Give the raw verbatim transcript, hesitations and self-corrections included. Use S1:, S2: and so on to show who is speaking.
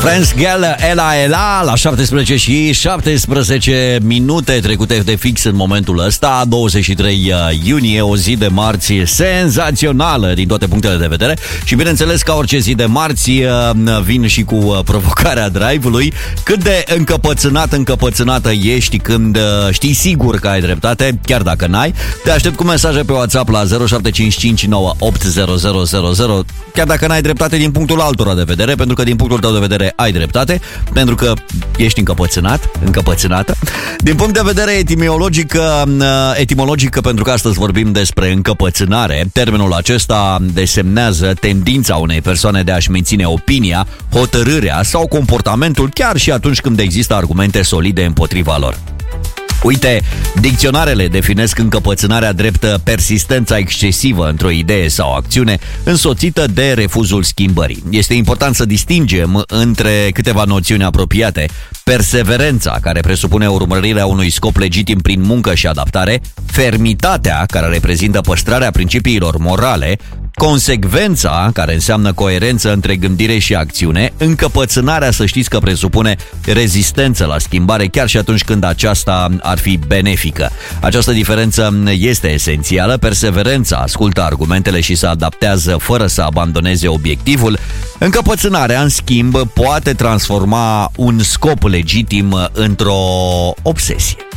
S1: France Gall, Ela Ela, la șaptesprezece și șaptesprezece minute trecute de fix în momentul ăsta, douăzeci și trei iunie, o zi de marți senzațională din toate punctele de vedere și bineînțeles ca orice zi de marți vin și cu provocarea drive-ului. Cât de încăpățânat, încăpățânată ești când știi sigur că ai dreptate, chiar dacă n-ai. Te aștept cu mesaje pe WhatsApp la zero șapte cinci cinci nouă opt zero zero zero zero, chiar dacă n-ai dreptate din punctul altora de vedere, pentru că din punctul tău de vedere ai dreptate, pentru că ești încăpățânat, încăpățânată. Din punct de vedere etimologic, etimologic, pentru că astăzi vorbim despre încăpățânare, termenul acesta desemnează tendința unei persoane de a-și menține opinia, hotărârea sau comportamentul chiar și atunci când există argumente solide împotriva lor. Uite, dicționarele definesc încăpățânarea drept persistența excesivă într-o idee sau acțiune însoțită de refuzul schimbării. Este important să distingem între câteva noțiuni apropiate: perseverența, care presupune urmărirea unui scop legitim prin muncă și adaptare, fermitatea, care reprezintă păstrarea principiilor morale, consecvența, care înseamnă coerență între gândire și acțiune, încăpățânarea, să știți că presupune rezistență la schimbare chiar și atunci când aceasta ar fi benefică. Această diferență este esențială. Perseverența ascultă argumentele și se adaptează fără să abandoneze obiectivul. Încăpățânarea, în schimb, poate transforma un scop legitim într-o obsesie.